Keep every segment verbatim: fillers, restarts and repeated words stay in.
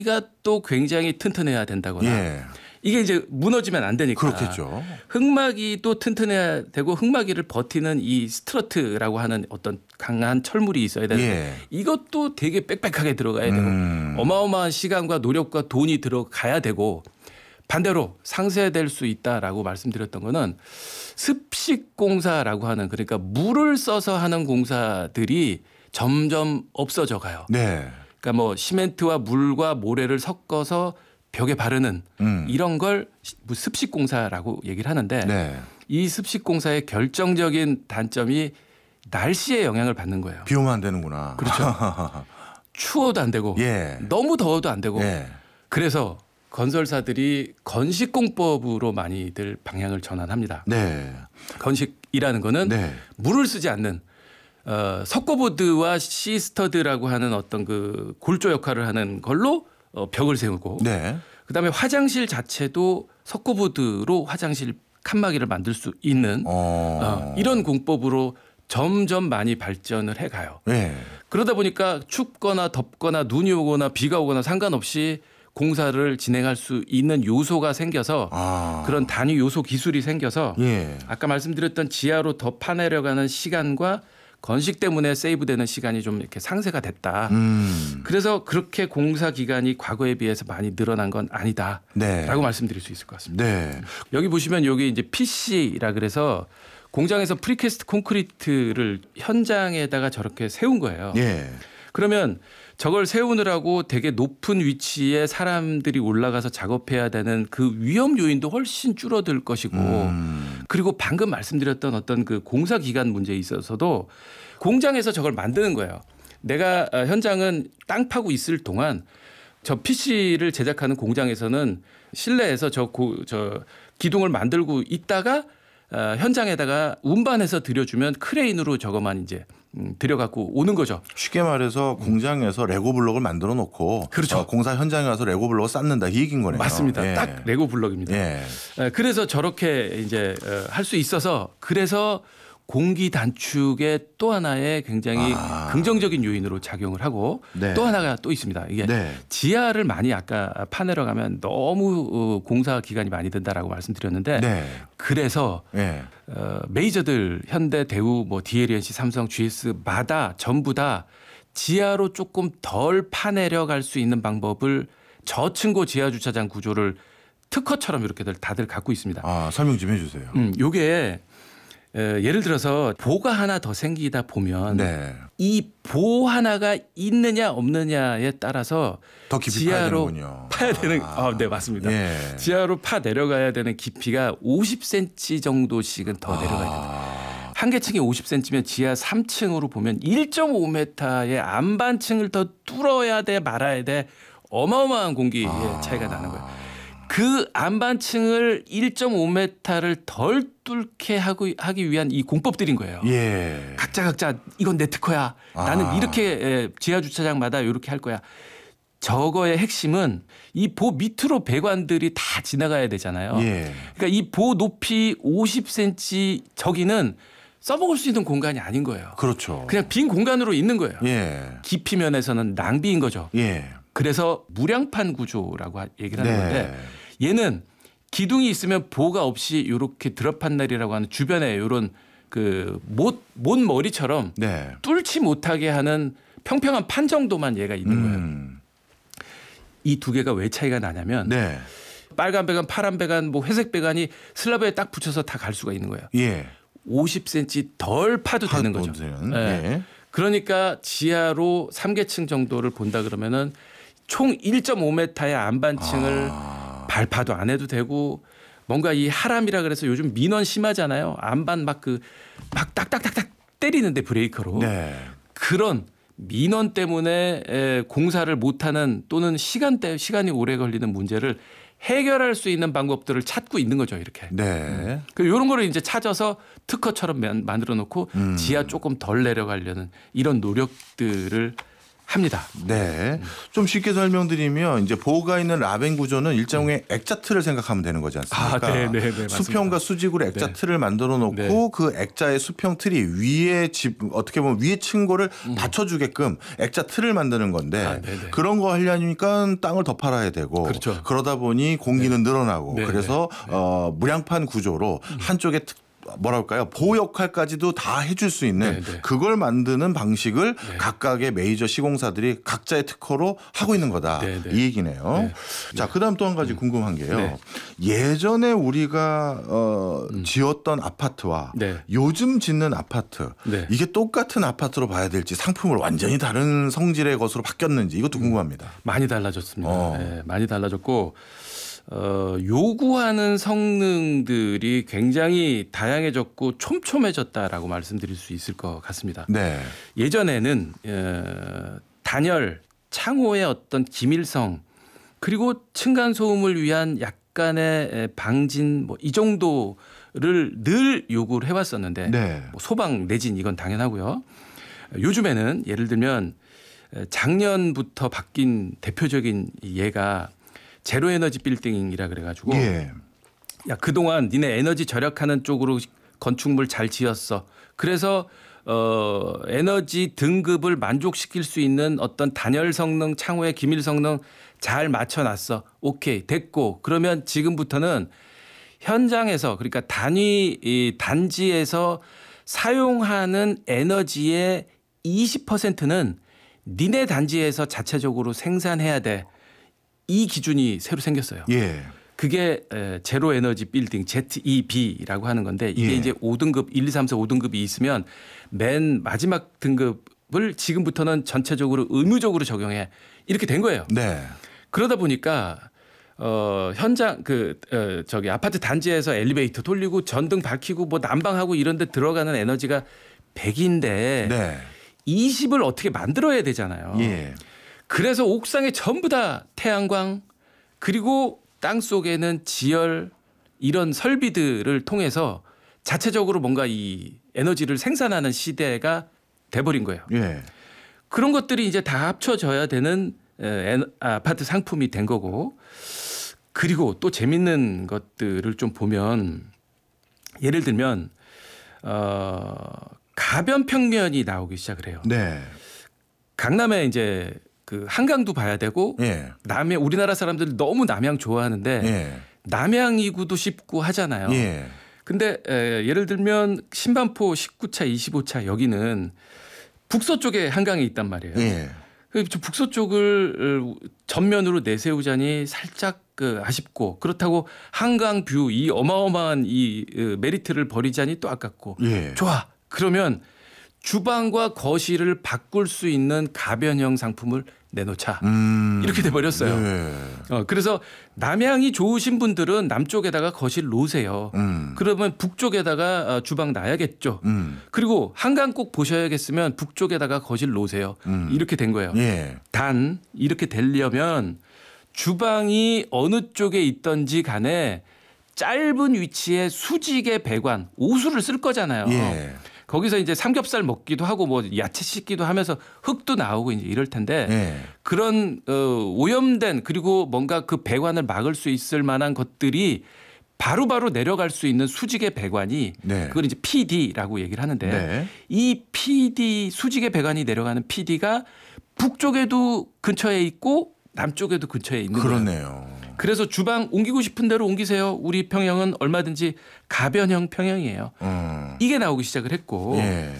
가 또 굉장히 튼튼해야 된다거나 예. 이게 이제 무너지면 안 되니까. 그렇겠죠. 흙막이 또 튼튼해야 되고 흙막이를 버티는 이 스트러트라고 하는 어떤 강한 철물이 있어야 되는데 예. 이것도 되게 빽빽하게 들어가야 되고 음. 어마어마한 시간과 노력과 돈이 들어가야 되고 반대로 상쇄될 수 있다라고 말씀드렸던 거는 습식공사라고 하는 그러니까 물을 써서 하는 공사들이 점점 없어져 가요. 네. 그러니까 뭐 시멘트와 물과 모래를 섞어서 벽에 바르는 음. 이런 걸 습식공사라고 얘기를 하는데 네. 이 습식공사의 결정적인 단점이 날씨에 영향을 받는 거예요. 비 오면 안 되는구나. 그렇죠. 추워도 안 되고 예. 너무 더워도 안 되고 예. 그래서 건설사들이 건식공법으로 많이들 방향을 전환합니다. 네. 건식이라는 거는 네. 물을 쓰지 않는 어, 석고보드와 시스터드라고 하는 어떤 그 골조 역할을 하는 걸로 어, 벽을 세우고 네. 그다음에 화장실 자체도 석고보드로 화장실 칸막이를 만들 수 있는 어. 어, 이런 공법으로 점점 많이 발전을 해가요. 네. 그러다 보니까 춥거나 덥거나 눈이 오거나 비가 오거나 상관없이 공사를 진행할 수 있는 요소가 생겨서 아. 그런 단위 요소 기술이 생겨서 예. 아까 말씀드렸던 지하로 더 파내려가는 시간과 건식 때문에 세이브되는 시간이 좀 이렇게 상쇄가 됐다. 음. 그래서 그렇게 공사 기간이 과거에 비해서 많이 늘어난 건 아니다라고 네. 말씀드릴 수 있을 것 같습니다. 네. 여기 보시면 여기 이제 피씨라 그래서 공장에서 프리캐스트 콘크리트를 현장에다가 저렇게 세운 거예요. 예. 그러면 저걸 세우느라고 되게 높은 위치에 사람들이 올라가서 작업해야 되는 그 위험 요인도 훨씬 줄어들 것이고 음. 그리고 방금 말씀드렸던 어떤 그 공사 기간 문제에 있어서도 공장에서 저걸 만드는 거예요. 내가 현장은 땅 파고 있을 동안 저 피씨를 제작하는 공장에서는 실내에서 저, 고, 저 기둥을 만들고 있다가 어, 현장에다가 운반해서 들여주면 크레인으로 저거만 이제 음, 들여갖고 오는 거죠. 쉽게 말해서 공장에서 레고 블록을 만들어 놓고 그렇죠. 어, 공사 현장에 가서 레고 블록을 쌓는다 이 얘기인 거네요. 맞습니다. 예. 딱 레고 블럭입니다. 예. 에, 그래서 저렇게 이제 할 수 있어서 그래서 공기 단축의 또 하나의 굉장히 아. 긍정적인 요인으로 작용을 하고 네. 또 하나가 또 있습니다. 이게 네. 지하를 많이 아까 파내러 가면 너무 어, 공사 기간이 많이 든다라고 말씀드렸는데 네. 그래서 예. 어, 메이저들 현대, 대우, 뭐 디엘이엔씨, 삼성, 지에스마다 전부 다 지하로 조금 덜 파내려 갈 수 있는 방법을 저층고 지하 주차장 구조를 특허처럼 이렇게들 다들 갖고 있습니다. 아, 설명 좀 해주세요. 음, 요게 에, 예를 들어서 보가 하나 더 생기다 보면 네. 이 보 하나가 있느냐 없느냐에 따라서 더 깊이 파야 지하로 되는군요. 파야 되는 아. 아, 네 맞습니다. 예. 지하로 파 내려가야 되는 깊이가 오십 센티미터 정도씩은 더 내려가야 됩니다. 아. 한 개층이 오십 센티미터면 지하 삼 층으로 보면 일 점 오 미터의 안반층을 더 뚫어야 돼 말아야 돼 어마어마한 공기의 아. 차이가 나는 거예요. 그 안반층을 일 점 오 미터를 덜 뚫게 하고 하기 위한 이 공법들인 거예요. 예. 각자 각자 이건 내 특허야. 나는 아. 이렇게 지하 주차장마다 이렇게 할 거야. 저거의 핵심은 이 보 밑으로 배관들이 다 지나가야 되잖아요. 예. 그러니까 이 보 높이 오십 센티미터 저기는 써먹을 수 있는 공간이 아닌 거예요. 그렇죠. 그냥 빈 공간으로 있는 거예요. 예. 깊이 면에서는 낭비인 거죠. 예. 그래서 무량판 구조라고 얘기를 하는 네. 건데 얘는 기둥이 있으면 보가 없이 이렇게 드랍판넬이라고 하는 주변에 이런 그못 못 머리처럼 네. 뚫지 못하게 하는 평평한 판 정도만 얘가 있는 거예요. 음. 이 두 개가 왜 차이가 나냐면 네. 빨간 배관, 파란 배관, 뭐 회색 배관이 슬라브에 딱 붙여서 다 갈 수가 있는 거예요. 예. 오십 센티미터 덜 파도 되는 거죠. 되는. 네. 예. 그러니까 지하로 삼 계층 정도를 본다 그러면은 총 일 점 오 미터의 안반층을 아. 발파도 안 해도 되고 뭔가 이 하람이라 그래서 요즘 민원 심하잖아요. 안반 막 그 막 딱딱딱딱 때리는데 브레이커로. 네. 그런 민원 때문에 에, 공사를 못하는 또는 시간대 시간이 오래 걸리는 문제를 해결할 수 있는 방법들을 찾고 있는 거죠. 이렇게. 네. 그 이런 거를 이제 찾아서 특허처럼 만- 만들어 놓고 음. 지하 조금 덜 내려가려는 이런 노력들을 합니다. 네. 좀 쉽게 설명드리면 이제 보호가 있는 라벤 구조는 일종의 액자 틀을 생각하면 되는 거지 않습니까? 아, 네, 네, 네, 맞습니다. 수평과 수직으로 액자 네. 틀을 만들어 놓고 네. 그 액자의 수평 틀이 위에 집 어떻게 보면 위에 층고를 음. 받쳐주게끔 액자 틀을 만드는 건데 아, 네, 네. 그런 거 하려니까 땅을 더 팔아야 되고 그렇죠. 그러다 보니 공기는 네. 늘어나고 네, 그래서 네. 어, 무량판 구조로 음. 한쪽에 특 뭐랄까요 보호 역할까지도 다 해줄 수 있는 네네. 그걸 만드는 방식을 네. 각각의 메이저 시공사들이 각자의 특허로 하고 있는 거다 네네. 이 얘기네요. 네. 자 그다음 또 한 가지 음. 궁금한 게요. 네. 예전에 우리가 어, 음. 지었던 아파트와 네. 요즘 짓는 아파트 네. 이게 똑같은 아파트로 봐야 될지 상품을 완전히 다른 성질의 것으로 바뀌었는지 이것도 궁금합니다. 많이 달라졌습니다. 어. 네, 많이 달라졌고 어, 요구하는 성능들이 굉장히 다양해졌고 촘촘해졌다라고 말씀드릴 수 있을 것 같습니다. 네. 예전에는 어, 단열, 창호의 어떤 기밀성 그리고 층간 소음을 위한 약간의 방진 뭐 이 정도를 늘 요구를 해왔었는데 네. 뭐 소방 내진 이건 당연하고요. 요즘에는 예를 들면 작년부터 바뀐 대표적인 예가 제로 에너지 빌딩이라 그래가지고 예. 야 그동안 니네 에너지 절약하는 쪽으로 건축물 잘 지었어. 그래서 어 에너지 등급을 만족시킬 수 있는 어떤 단열 성능, 창호의 기밀 성능 잘 맞춰놨어. 오케이 됐고 그러면 지금부터는 현장에서 그러니까 단위 이 단지에서 사용하는 에너지의 이십 퍼센트는 니네 단지에서 자체적으로 생산해야 돼. 이 기준이 새로 생겼어요. 예. 그게 제로 에너지 빌딩 제이비라고 하는 건데 이게 예. 이제 오 등급 일, 이, 삼, 사, 오 등급이 있으면 맨 마지막 등급을 지금부터는 전체적으로 의무적으로 적용해 이렇게 된 거예요. 네. 그러다 보니까 어 현장 그 어, 저기 아파트 단지에서 엘리베이터 돌리고 전등 밝히고 뭐 난방하고 이런 데 들어가는 에너지가 백인데 네. 이십을 어떻게 만들어야 되잖아요. 예. 그래서 옥상에 전부 다 태양광 그리고 땅 속에는 지열 이런 설비들을 통해서 자체적으로 뭔가 이 에너지를 생산하는 시대가 돼버린 거예요. 예. 그런 것들이 이제 다 합쳐져야 되는 아파트 상품이 된 거고 그리고 또 재밌는 것들을 좀 보면 예를 들면 어, 가변 평면이 나오기 시작을 해요. 네. 강남에 이제 그 한강도 봐야 되고 예. 남해 우리나라 사람들 너무 남양 좋아하는데 예. 남양이구도 쉽고 하잖아요. 예. 근데 에, 예를 들면 신반포 십구 차, 이십오 차 여기는 북서쪽에 한강이 있단 말이에요. 예. 그 북서쪽을 전면으로 내세우자니 살짝 그 아쉽고 그렇다고 한강 뷰 이 어마어마한 이 메리트를 버리자니 또 아깝고 예. 좋아. 그러면 주방과 거실을 바꿀 수 있는 가변형 상품을 내놓자. 음. 이렇게 돼버렸어요. 예. 어, 그래서 남향이 좋으신 분들은 남쪽에다가 거실 놓으세요. 음. 그러면 북쪽에다가 주방 놔야겠죠. 음. 그리고 한강 꼭 보셔야겠으면 북쪽에다가 거실 놓으세요. 음. 이렇게 된 거예요. 예. 단 이렇게 되려면 주방이 어느 쪽에 있든지 간에 짧은 위치에 수직의 배관, 오수를 쓸 거잖아요. 예. 거기서 이제 삼겹살 먹기도 하고 뭐 야채 씻기도 하면서 흙도 나오고 이제 이럴 텐데 예. 그런 어, 오염된 그리고 뭔가 그 배관을 막을 수 있을 만한 것들이 바로바로 내려갈 수 있는 수직의 배관이 네. 그걸 이제 피디라고 얘기를 하는데 네. 이 피디 수직의 배관이 내려가는 피디가 북쪽에도 근처에 있고 남쪽에도 근처에 있는 거예요. 그렇네요. 그래서 주방 옮기고 싶은 대로 옮기세요. 우리 평형은 얼마든지 가변형 평형이에요. 음. 이게 나오기 시작을 했고 예.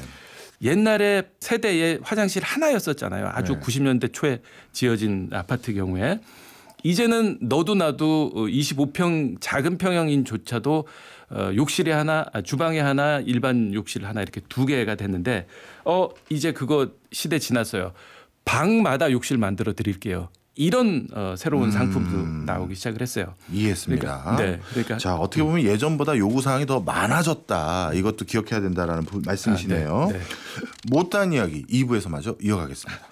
옛날에 세대에 화장실 하나였었잖아요. 아주 네. 구십 년대 초에 지어진 아파트 경우에 이제는 너도 나도 이십오 평 작은 평형인조차도 욕실에 하나, 주방에 하나, 일반 욕실 하나 이렇게 두 개가 됐는데 어 이제 그거 시대 지났어요. 방마다 욕실 만들어 드릴게요. 이런 어, 새로운 음. 상품도 나오기 시작을 했어요. 이해했습니다. 그러니까, 네, 그러니까 자 어떻게 보면 예전보다 요구 사항이 더 많아졌다. 이것도 기억해야 된다라는 말씀이시네요. 아, 네, 네. 못다한 이야기 이 부에서 마저 이어가겠습니다.